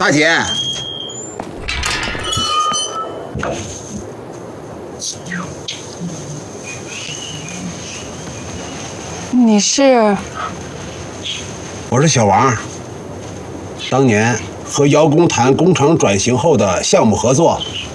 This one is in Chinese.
大姐， 你是？ 我是小王。当年和姚工谈工程转型后的项目合作，